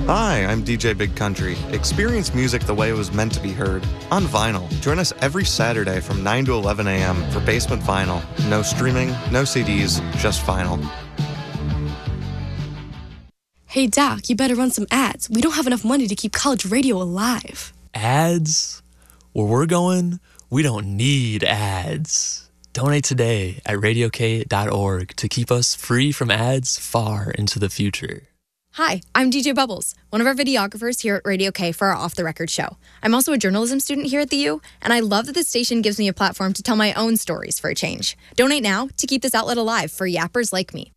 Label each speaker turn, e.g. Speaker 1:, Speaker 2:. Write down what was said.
Speaker 1: Hi, I'm DJ Big Country. Experience music the way it was meant to be heard, on vinyl. Join us every Saturday from 9 to 11 a.m. for Basement Vinyl. No streaming, no CDs, just vinyl.
Speaker 2: Hey, Doc, you better run some ads. We don't have enough money to keep college radio alive.
Speaker 3: Ads? Where we're going, we don't need ads. Donate today at radiok.org to keep us free from ads far into the future.
Speaker 4: Hi, I'm DJ Bubbles, one of our videographers here at Radio K for our Off the Record show. I'm also a journalism student here at the U, and I love that this station gives me a platform to tell my own stories for a change. Donate now to keep this outlet alive for yappers like me.